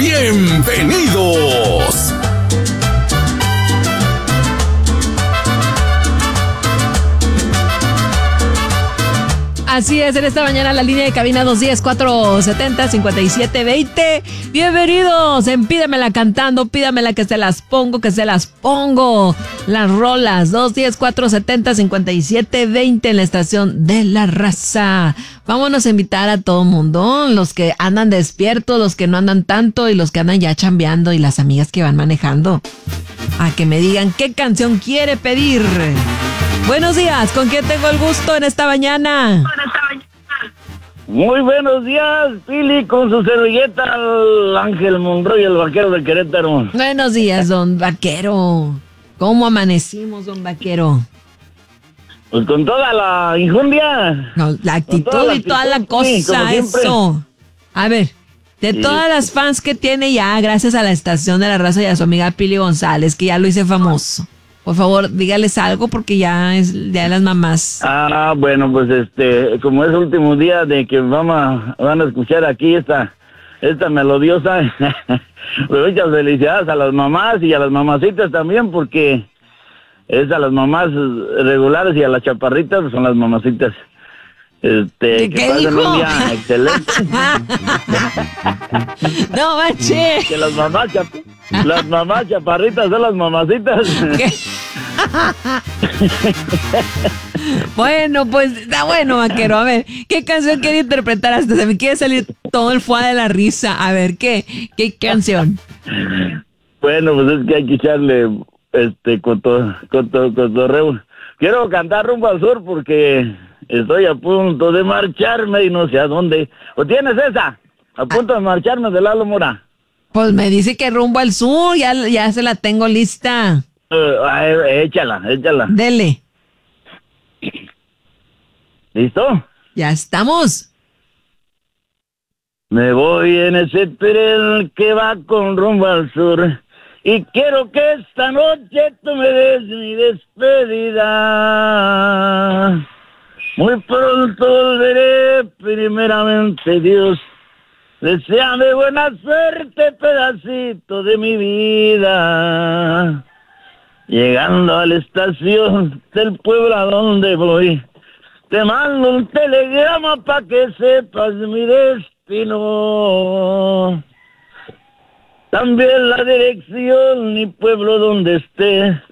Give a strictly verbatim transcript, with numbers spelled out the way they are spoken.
¡Bienvenidos! Así es, en esta mañana la línea de cabina dos uno cero, cuatro siete cero, cinco siete dos cero. Bienvenidos en Pídamela cantando, pídamela que se las pongo, que se las pongo. Las rolas, dos uno cero, cuatro siete cero, cinco siete dos cero en la estación de La Raza. Vámonos a invitar a todo mundo, los que andan despiertos, los que no andan tanto y los que andan ya chambeando y las amigas que van manejando. A que me digan qué canción quiere pedir. Buenos días, ¿con quién tengo el gusto en esta mañana? Muy buenos días, Pili, con su servilleta, el Ángel Monroy, el vaquero de Querétaro. Buenos días, don Vaquero. ¿Cómo amanecimos, don Vaquero? Pues con toda la injundia. No, la actitud toda la y toda la actitud, sí, cosa, como siempre. eso. A ver, de Sí. todas las fans que tiene ya, gracias a la estación de La Raza y a su amiga Pili González, que ya lo hice famoso. Por favor, dígales algo porque ya es Día de las Mamás. Ah, bueno, pues este, como es el último día de que vamos a, van a escuchar aquí esta, esta melodiosa, pues muchas felicidades a las mamás y a las mamacitas también, porque es a las mamás regulares y a las chaparritas pues son las mamacitas. Este, que ¿Qué pasen dijo? un día excelente. No manches. Que las mamás, chap- las mamás chaparritas son las mamacitas. ¿Qué? Bueno, pues está bueno, Vaquero. A ver, ¿qué canción quiere interpretar? Hasta se me quiere salir todo el fuá de la risa. A ver, ¿qué? ¿Qué canción? Bueno, pues es que hay que echarle este coto, coto, cotorreo. Quiero cantar Rumbo al Sur porque estoy a punto de marcharme y no sé a dónde. ¿O tienes esa? A punto de marcharme de Lalo Mora. Pues me dice que Rumbo al Sur, ya, ya se la tengo lista. Uh, ay, échala, échala. Dele. ¿Listo? Ya estamos. Me voy en ese tren que va con rumbo al sur y quiero que esta noche tú me des mi despedida. Muy pronto volveré, primeramente Dios. Deseame buena suerte, pedacito de mi vida. Llegando a la estación del pueblo a donde voy, te mando un telegrama pa' que sepas mi destino. También la dirección y pueblo donde esté.